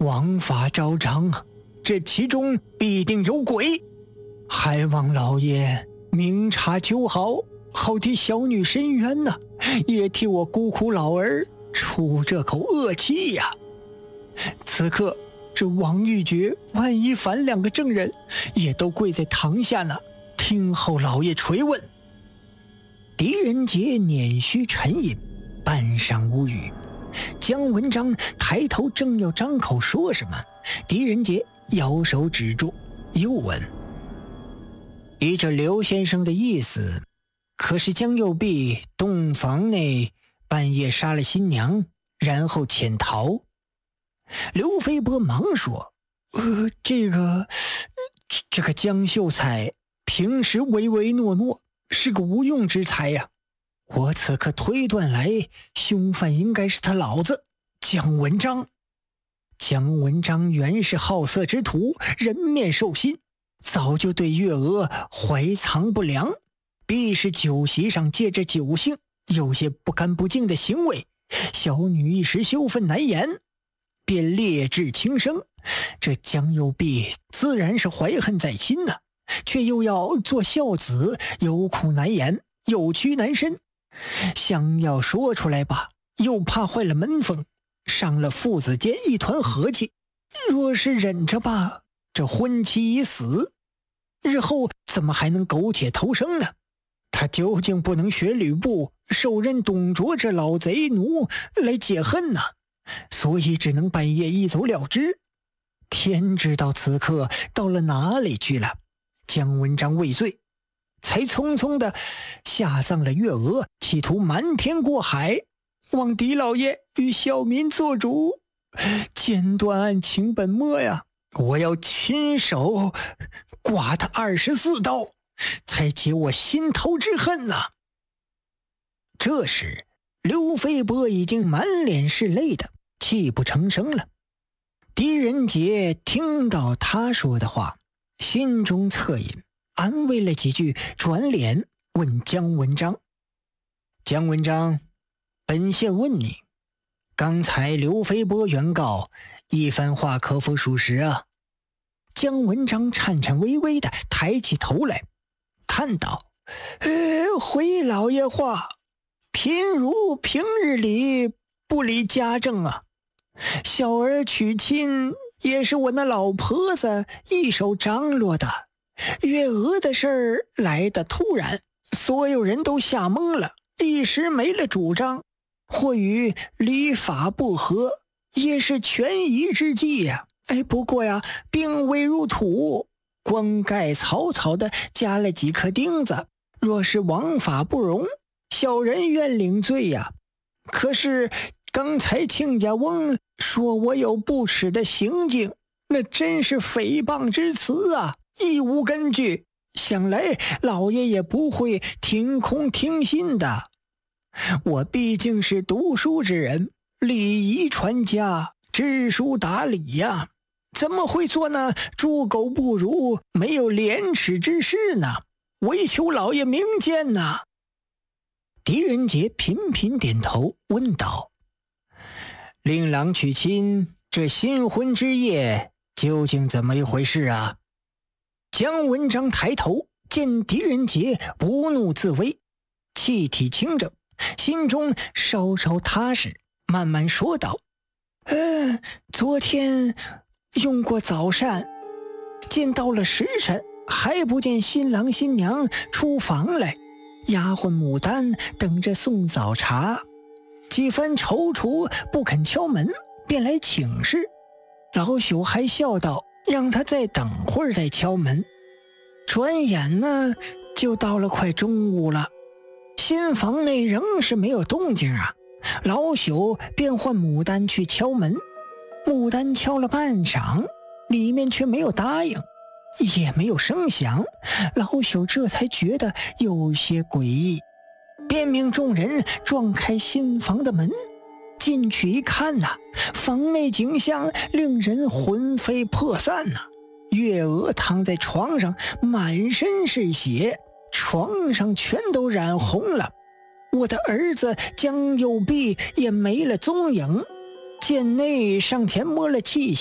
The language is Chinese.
王法昭彰啊，这其中必定有鬼，还望老爷明察秋毫，好替小女伸冤呐，也替我孤苦老儿出这口恶气呀。此刻这王玉珏、万一凡两个证人也都跪在堂下呢，听候老爷垂问。狄仁杰捻须沉吟，半晌无语。姜文章抬头正要张口说什么，狄仁杰摇手止住，又问：依着刘先生的意思，可是江右弼洞房内半夜杀了新娘，然后潜逃？刘飞波忙说：这个江秀才平时唯唯诺诺，是个无用之才呀。我此刻推断来，凶犯应该是他老子姜文章。姜文章原是好色之徒，人面兽心，早就对月娥怀藏不良，必是酒席上借着酒兴有些不干不净的行为，小女一时羞愤难言，便烈质轻生。这姜右弼自然是怀恨在心呐，却又要做孝子，有苦难言，有屈难伸，想要说出来吧，又怕坏了门风，伤了父子间一团和气。若是忍着吧，这婚期已死，日后怎么还能苟且偷生呢？他究竟不能学吕布受任董卓这老贼奴来解恨呢，所以只能半夜一走了之。天知道此刻到了哪里去了。姜文章未遂，才匆匆的下葬了月娥，企图瞒天过海，望狄老爷与小民做主，剪断案情本末呀！我要亲手剐他24刀，才解我心头之恨呐。这时刘飞波已经满脸是泪的泣不成声了。狄仁杰听到他说的话，心中恻隐，安慰了几句，转脸问姜文章：姜文章，本县问你，刚才刘飞波原告一番话可否属实啊？姜文章颤颤巍巍地抬起头来，叹道：回老爷话，贫如平日里不理家政啊，小儿娶亲也是我那老婆子一手张罗的，月娥的事儿来得突然，所有人都吓懵了，一时没了主张，或与礼法不合，也是权宜之计呀。不过呀，并未入土，光盖草草的加了几颗钉子，若是王法不容，小人愿领罪呀。可是刚才亲家翁说我有不耻的行径，那真是诽谤之词啊，亦无根据，想来老爷也不会听空听信的。我毕竟是读书之人，礼仪传家，知书达理呀，怎么会做那猪狗不如、没有廉耻之事呢？唯求老爷明鉴呐。狄仁杰频频点头，问道：令郎娶亲，这新婚之夜究竟怎么一回事啊？姜文章抬头见狄仁杰不怒自威，气体清正，心中稍稍踏实，慢慢说道：昨天用过早膳，见到了时辰，还不见新郎新娘出房来，丫鬟牡丹等着送早茶，几番踌躇不肯敲门，便来请示。老朽还笑道让他再等会儿再敲门。转眼呢，就到了快中午了，新房内仍是没有动静啊。老朽便唤牡丹去敲门，牡丹敲了半晌，里面却没有答应，也没有声响。老朽这才觉得有些诡异，便命众人撞开新房的门，进去一看呐，房内景象令人魂飞魄散呐。月娥躺在床上，满身是血，床上全都染红了。我的儿子姜右弼也没了踪影，见内上前摸了气息，